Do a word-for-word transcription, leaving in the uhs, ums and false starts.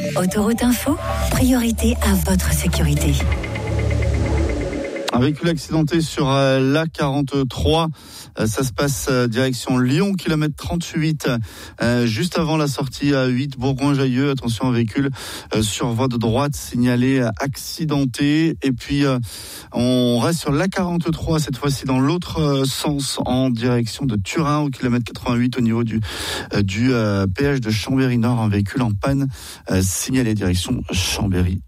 Autoroute Info, priorité à votre sécurité. Un véhicule accidenté sur l'A quarante-trois, ça se passe direction Lyon, kilomètre trente-huit, juste avant la sortie à huit Bourgoin-Jallieu. Attention, un véhicule sur voie de droite signalé accidenté. Et puis on reste sur l'A quarante-trois, cette fois-ci dans l'autre sens, en direction de Turin, au kilomètre quatre-vingt-huit, au niveau du, du péage de Chambéry Nord. Un véhicule en panne signalé direction Chambéry.